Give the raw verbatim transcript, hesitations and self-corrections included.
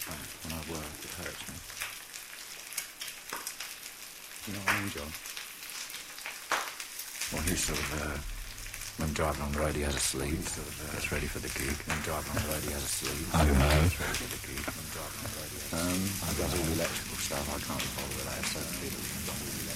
back when I work. It hurts me. You know what I mean, John? Well, he's sort of, uh, when driving on the road, he has a sleeve. Sort of, uh, gets ready for the gig. When driving on the road, he has a sleeve. I don't know. Gets ready for the gig. When driving on the road, he has a sleeve. Um, he does all the electrical stuff. I can't be bothered with that. It's so